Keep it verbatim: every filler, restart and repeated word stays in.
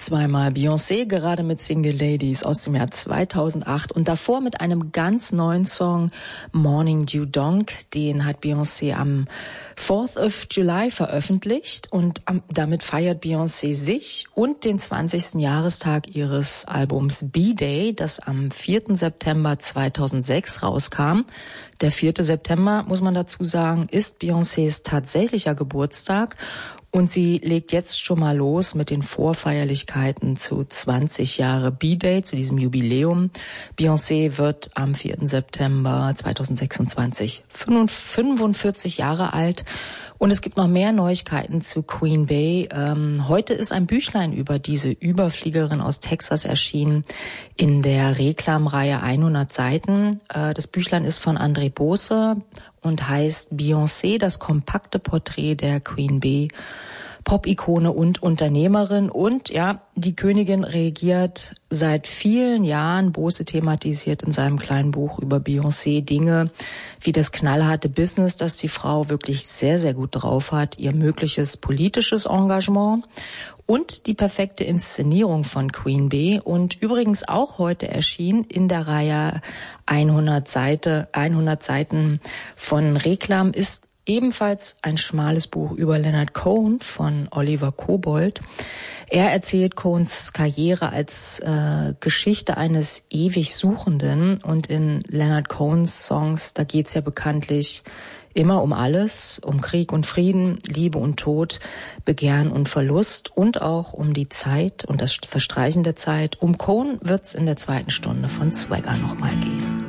Zweimal Beyoncé, gerade mit Single Ladies aus dem Jahr zweitausendacht und davor mit einem ganz neuen Song Morning Dew Donk. Den hat Beyoncé am fourth of July veröffentlicht und am, damit feiert Beyoncé sich und den zwanzigsten Jahrestag ihres Albums B-Day, das am vierten September zweitausendsechs rauskam. Der vierte September, muss man dazu sagen, ist Beyoncés tatsächlicher Geburtstag. Und sie legt jetzt schon mal los mit den Vorfeierlichkeiten zu zwanzig Jahre B-Day, zu diesem Jubiläum. Beyoncé wird am vierten September zweitausendsechsundzwanzig fünfundvierzig Jahre alt. Und es gibt noch mehr Neuigkeiten zu Queen Bey. Ähm, heute ist ein Büchlein über diese Überfliegerin aus Texas erschienen in der Reklamreihe hundert Seiten. Äh, das Büchlein ist von André Bose und heißt Beyoncé, das kompakte Porträt der Queen Bey, Pop-Ikone und Unternehmerin. Und ja, die Königin regiert seit vielen Jahren. Bose thematisiert in seinem kleinen Buch über Beyoncé Dinge wie das knallharte Business, das die Frau wirklich sehr, sehr gut drauf hat, ihr mögliches politisches Engagement und die perfekte Inszenierung von Queen Bey. Und übrigens auch heute erschienen in der Reihe hundert Seiten von Reklam ist ebenfalls ein schmales Buch über Leonard Cohen von Oliver Kobold. Er erzählt Cohens Karriere als äh, Geschichte eines ewig Suchenden. Und in Leonard Cohens Songs, da geht's ja bekanntlich immer um alles, um Krieg und Frieden, Liebe und Tod, Begehren und Verlust und auch um die Zeit und das Verstreichen der Zeit. Um Cohen wird's in der zweiten Stunde von Swagger nochmal gehen.